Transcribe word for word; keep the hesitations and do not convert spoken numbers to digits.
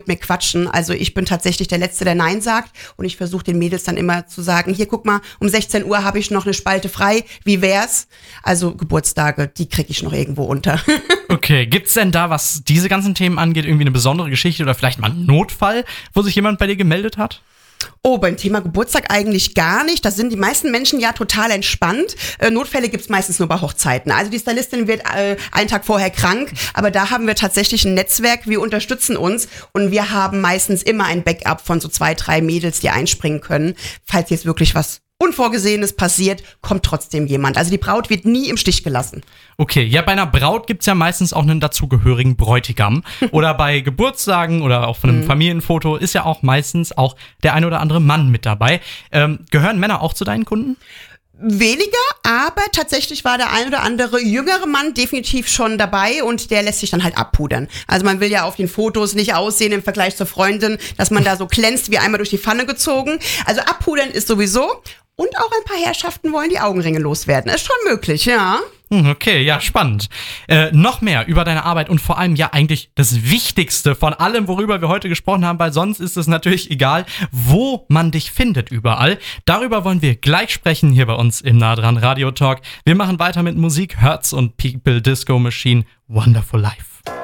mir quatschen. Also ich bin tatsächlich der Letzte, der Nein sagt und ich versuche den Mädels dann immer zu sagen, hier guck mal, um sechzehn Uhr habe ich noch eine Spalte frei, wie wär's? Also Geburtstage, die kriege ich noch irgendwo unter. Okay, gibt's denn da, was diese ganzen Themen angeht, irgendwie eine besondere Geschichte oder vielleicht mal einen Notfall, wo sich jemand bei dir gemeldet hat? Oh, beim Thema Geburtstag eigentlich gar nicht. Da sind die meisten Menschen ja total entspannt. Äh, Notfälle gibt's meistens nur bei Hochzeiten. Also die Stylistin wird äh, einen Tag vorher krank, aber da haben wir tatsächlich ein Netzwerk. Wir unterstützen uns und wir haben meistens immer ein Backup von so zwei, drei Mädels, die einspringen können. Falls jetzt wirklich was Unvorgesehenes passiert, kommt trotzdem jemand. Also die Braut wird nie im Stich gelassen. Okay, ja, bei einer Braut gibt's ja meistens auch einen dazugehörigen Bräutigam. Oder bei Geburtstagen oder auch von einem mhm. Familienfoto ist ja auch meistens auch der ein oder andere Mann mit dabei. Ähm, gehören Männer auch zu deinen Kunden? Weniger, aber tatsächlich war der ein oder andere jüngere Mann definitiv schon dabei und der lässt sich dann halt abpudern. Also man will ja auf den Fotos nicht aussehen im Vergleich zur Freundin, dass man da so glänzt wie einmal durch die Pfanne gezogen. Also abpudern ist sowieso. Und auch ein paar Herrschaften wollen die Augenringe loswerden. Ist schon möglich, ja. Okay, ja, spannend. Äh, noch mehr über deine Arbeit und vor allem ja eigentlich das Wichtigste von allem, worüber wir heute gesprochen haben, weil sonst ist es natürlich egal, wo man dich findet überall. Darüber wollen wir gleich sprechen hier bei uns im Nah dran Radio Talk. Wir machen weiter mit Musik, Hertz und People Disco Machine, Wonderful Life.